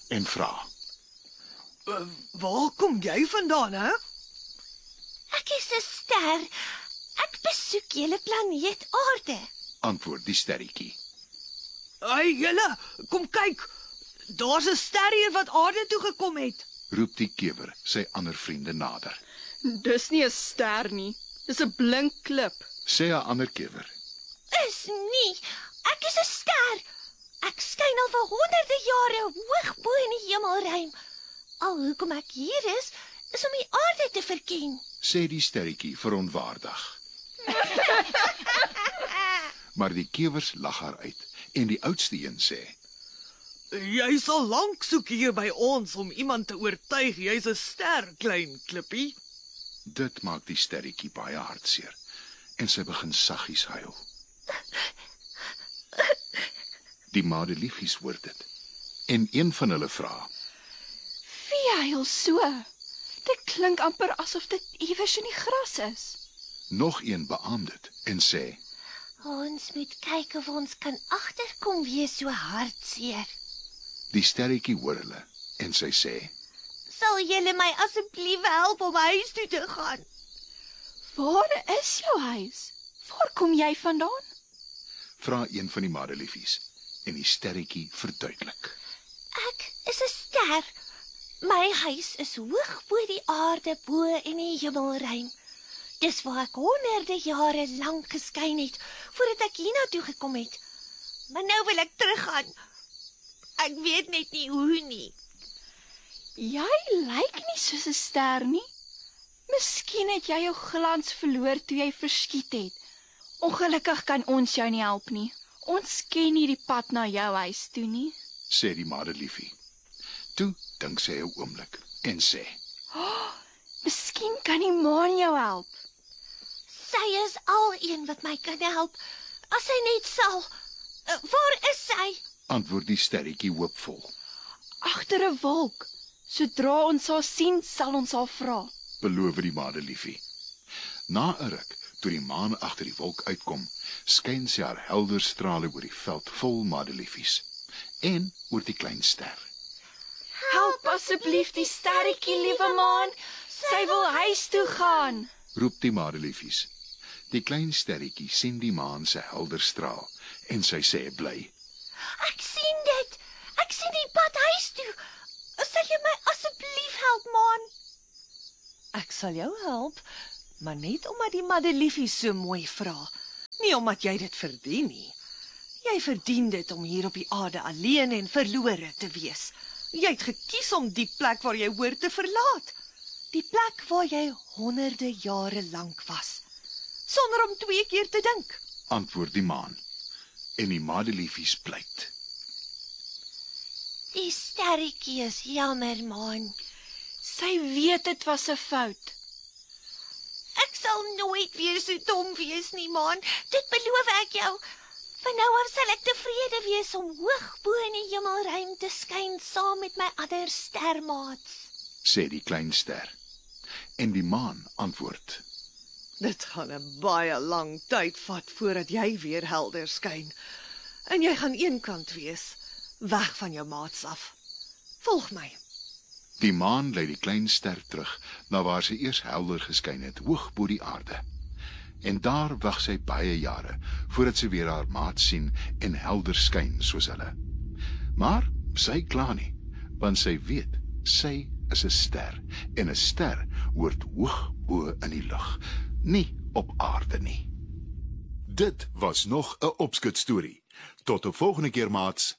en vra: Waar kom jy vandaan, hè? Ek is 'n ster. Ek besoek julle planeet Aarde. antwoord die sterretjie. Hey julle, kom kyk. Daar's 'n ster hier wat aarde toe gekom het. Roep die kewer sy ander vriende nader. Dis nie 'n ster nie. Dis 'n blink klip. Sê 'n ander kewer: Is nie. Ek is 'n ster. Ek skyn al vir honderde jare hoog bo in die hemelruim. Al hoekom ek hier is om die aarde te verken. sê die sterretjie verontwaardig. Maar die kewers lag haar uit en die oudste een sê: Jy sal lank soek hier by ons om iemand te oortuig jy's 'n ster, klein klippie. Dit maak die sterretjie baie hartseer en sy begin saggies huil. Die madeliefies hoor dit en een van hulle vra: Wie huil so? Dit klink amper asof dit iewers in die gras is. Nog een beaam dit en sê: Ons moet kyk of ons kan agterkom wie is so hartseer. Die sterretjie hoor hulle en sy sê: Sal julle my asseblief help om huis toe te gaan? Waar is jou huis? Waar kom jy vandaan? Vra een van die madeliefies en die sterretjie verduidelik. Ek is 'n ster. My huis is hoog bo die aarde bo in die hemelruim. Dis waar ek honderde jare lank geskyn het voordat ek hiernatoe gekom het. Maar nou wil ek teruggaan. Ek weet net nie hoe nie. Jy lyk nie soos 'n ster nie. Miskien het jy jou glans verloor toe jy verskiet het. Ongelukkig kan ons jou nie help nie. Ons ken nie die pad na jou huis toe nie. Sê die madeliefie. Toe dink sy 'n oomblik en sê: Miskien kan die maan jou help. Sy is al een wat my kan help. As sy net sal. Waar is sy? Antwoord die sterretjie hoopvol. Agter 'n wolk. Sodra ons haar sien, sal ons haar vra. Beloof die madeliefie. Na 'n ruk, toe die maan agter die wolk uitkom, skyn sy haar helder strale oor die veld vol madeliefies en oor die klein ster. Help asseblief die sterretjie, liewe maan. Sy wil huis toe gaan. Roep die madeliefies. Die klein sterretjie sien die maan se helder straal en sy sê bly: Ek sien dit. Ek sien die pad huis toe. Sal jy my asseblief help, maan? Ek sal jou help, maar net omdat die madeliefies so mooi vra. Nie omdat jy dit verdien nie. Jy verdien dit om hier op die aarde alleen en verlore te wees. Jy het gekies om die plek waar jy hoort te verlaat. Die plek waar jy honderde jare lank was. Sonder om 2 keer te dink. Antwoord die maan. En die madeliefies pleit. Die sterretjie is jammer, maan. Sy weet dit was 'n fout. Ek sal nooit weer so dom wees nie, maan. Dit beloof ek jou. Van nou af sal ek tevrede wees om hoog bo in die hemelruim te skyn saam met my ander stermaats. Sê die klein ster. En die maan antwoord: Dit gaan 'n baie lang tyd vat voordat jy weer helder skyn. En jy gaan eenkant wees, weg van jou maats af. Volg my. Die maan lei die klein ster terug na waar sy eers helder geskyn het, hoog bo die aarde. En daar wag sy baie jare voordat sy weer haar maat sien en helder skyn soos hulle. Maar sy kla nie, want sy weet sy is 'n ster en 'n ster hoort hoog bo in die lug, nie op aarde nie. Dit was nog 'n opskut storie. Tot 'n volgende keer, maats.